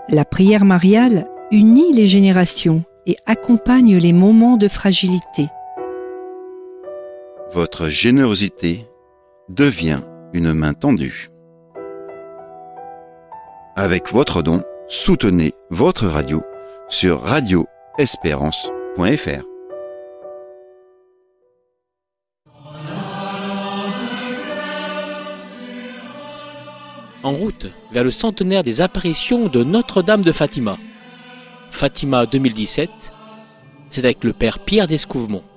La prière mariale unit les générations et accompagne les moments de fragilité. Votre générosité devient une main tendue. Avec votre don, soutenez votre radio sur radioespérance.fr. En route vers le centenaire des apparitions de Notre-Dame de Fatima. Fatima 2017, c'est avec le père Pierre d'Escouvemont.